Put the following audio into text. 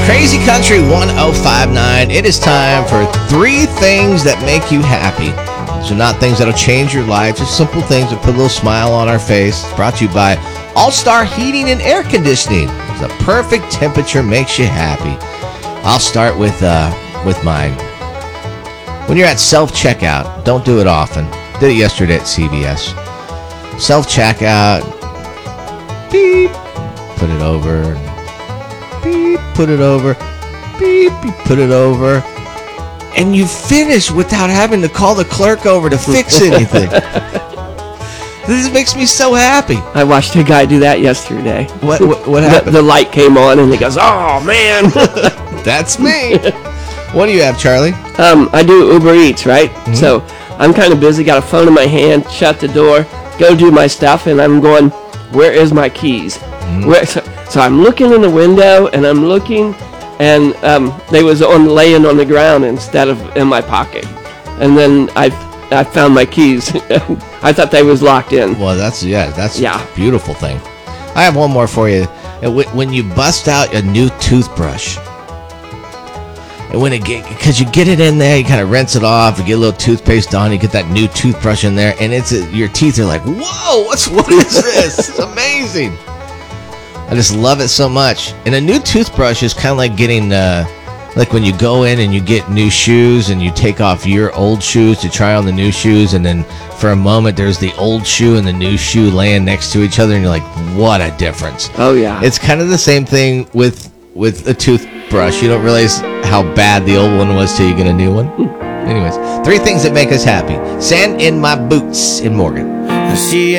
Crazy Country 1059. It is time for 3 things that make you happy. These are not things that'll change your life, just simple things that put a little smile on our face. It's brought to you by All-Star Heating and Air Conditioning. The perfect temperature makes you happy. I'll start with mine. When you're at self-checkout, don't do it often. Did it yesterday at CVS. Self-checkout, beep, put it over, beep, put it over, beep, you put it over, and you finish without having to call the clerk over to fix anything. This makes me so happy. I watched a guy do that yesterday. What happened? The light came on and he goes, "Oh man." That's me. What do you have, Charlie? I do Uber Eats, right? Mm-hmm. So I'm kind of busy, got a phone in my hand, shut the door, go do my stuff, and I'm going, where is my keys? Mm-hmm. So I'm looking in the window, and I'm looking, and they was laying on the ground instead of in my pocket. And then I found my keys. I thought they was locked in. Well, that's a beautiful thing. I have one more for you. When you bust out a new toothbrush, and because you get it in there, you kind of rinse it off, you get a little toothpaste on, you get that new toothbrush in there, and your teeth are like, whoa, what is this? It's amazing. I just love it so much. And a new toothbrush is kind of like getting, like when you go in and you get new shoes and you take off your old shoes to try on the new shoes, and then for a moment there's the old shoe and the new shoe laying next to each other, and you're like, what a difference. Oh, yeah. It's kind of the same thing with a toothbrush. You don't realize how bad the old one was till you get a new one. Anyways, 3 things that make us happy. Sand in my boots in Morgan. She